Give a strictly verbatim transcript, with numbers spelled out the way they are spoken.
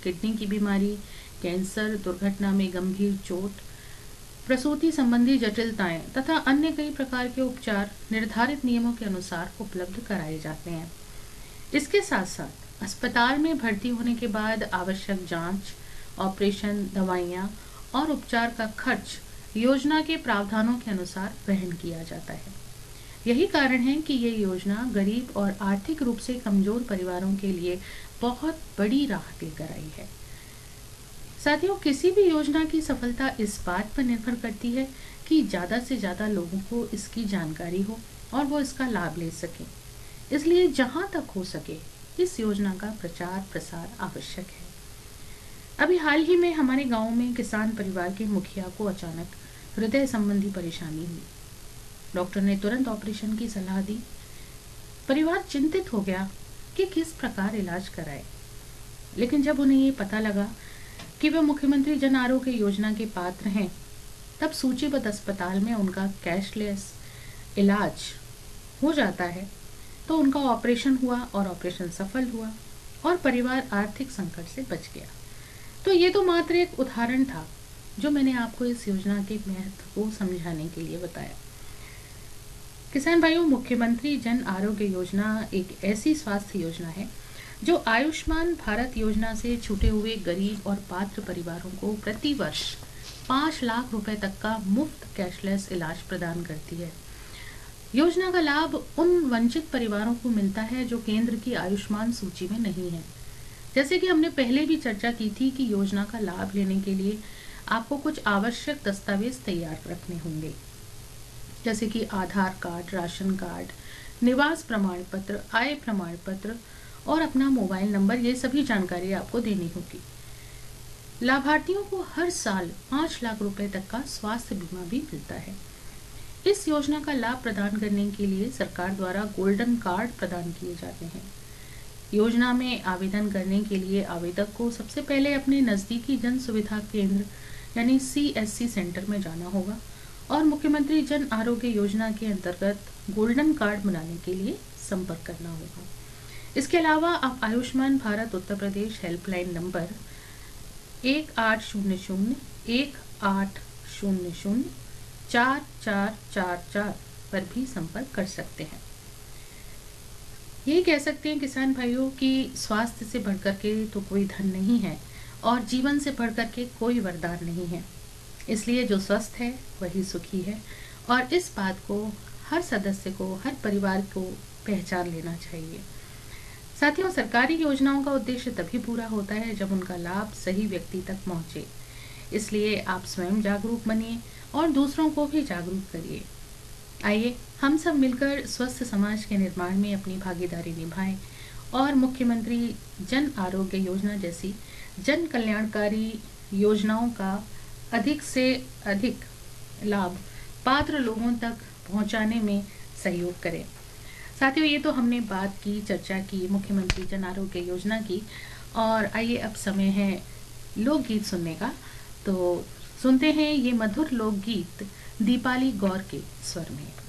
Kidney की बीमारी, cancer, दुर्घटना में गंभीर चोट, प्रसूति संबंधी जटिलताएं तथा अन्य कई प्रकार के उपचार निर्धारित नियमों के अनुसार उपलब्ध कराए जाते हैं। इसके साथ साथ अस्पताल में भर्ती होने के बाद आवश्यक जांच, ऑपरेशन, दवाइयां और उपचार का खर्च योजना के प्रावधानों के अनुसार वहन किया जाता है। यही कारण है कि ये योजना गरीब और आर्थिक रूप से कमजोर परिवारों के लिए बहुत बड़ी राहत लेकर आई है। साथियों, किसी भी योजना की सफलता इस बात पर निर्भर करती है कि ज़्यादा से ज़्यादा लोगों को इसकी जानकारी हो और वो इसका लाभ ले सकें। इसलिए जहाँ तक हो सके इस योजना का प्रचार प्रसार आवश्यक है। अभी हाल ही में हमारे गांव में किसान परिवार के मुखिया को अचानक हृदय संबंधी परेशानी हुई। डॉक्टर ने तुरंत ऑपरेशन की सलाह दी। परिवार चिंतित हो गया कि किस प्रकार इलाज कराए, लेकिन जब उन्हें ये पता लगा कि वे मुख्यमंत्री जन आरोग्य योजना के पात्र हैं, तब सूचीबद्ध अस्पताल में उनका कैशलेस इलाज हो जाता है, तो उनका ऑपरेशन हुआ और ऑपरेशन सफल हुआ और परिवार आर्थिक संकट से बच गया। तो ये तो मात्र एक उदाहरण था जो मैंने आपको इस योजना के महत्व को समझाने के लिए बताया। किसान भाइयों, मुख्यमंत्री जन आरोग्य योजना एक ऐसी स्वास्थ्य योजना है जो आयुष्मान भारत योजना से छूटे हुए गरीब और पात्र परिवारों को प्रति वर्ष पाँच लाख रुपए तक का मुफ्त कैशलेस इलाज प्रदान करती है। योजना का लाभ उन वंचित परिवारों को मिलता है जो केंद्र की आयुष्मान सूची में नहीं है। जैसे कि हमने पहले भी चर्चा की थी कि योजना का लाभ लेने के लिए आपको कुछ आवश्यक दस्तावेज तैयार रखने होंगे, जैसे कि आधार कार्ड, राशन कार्ड, निवास प्रमाण पत्र, आय प्रमाण पत्र और अपना मोबाइल नंबर। ये सभी जानकारी आपको देनी होगी। लाभार्थियों को हर साल पाँच लाख रुपए तक का स्वास्थ्य बीमा भी मिलता है। इस योजना का लाभ प्रदान करने के लिए सरकार द्वारा गोल्डन कार्ड प्रदान किए जाते हैं। योजना में आवेदन करने के लिए आवेदक को सबसे पहले अपने नजदीकी जन सुविधा केंद्र यानी सी एस सी सेंटर में जाना होगा और मुख्यमंत्री जन आरोग्य योजना के अंतर्गत गोल्डन कार्ड बनाने के लिए संपर्क करना होगा। इसके अलावा आप आयुष्मान भारत उत्तर प्रदेश हेल्पलाइन नंबर एक आठ शून्य शून्य एक आठ शून्य शून्य चार चार चार चार पर भी संपर्क कर सकते हैं। यही कह सकते हैं किसान भाइयों कि स्वास्थ्य से बढ़कर के तो कोई धन नहीं है और जीवन से बढ़कर के कोई वरदान नहीं है। इसलिए जो स्वस्थ है वही सुखी है और इस बात को हर सदस्य को, हर परिवार को पहचान लेना चाहिए। साथियों, सरकारी योजनाओं का उद्देश्य तभी पूरा होता है जब उनका लाभ सही व्यक्ति तक पहुंचे। इसलिए आप स्वयं जागरूक बनिए और दूसरों को भी जागरूक करिए। आइए हम सब मिलकर स्वस्थ समाज के निर्माण में अपनी भागीदारी निभाएं और मुख्यमंत्री जन आरोग्य योजना जैसी जन कल्याणकारी योजनाओं का अधिक से अधिक लाभ पात्र लोगों तक पहुंचाने में सहयोग करें। साथियों, ये तो हमने बात की, चर्चा की मुख्यमंत्री जन आरोग्य योजना की, और आइए अब समय है लोकगीत सुनने का। तो सुनते हैं ये मधुर लोकगीत दीपाली गौर के स्वर में।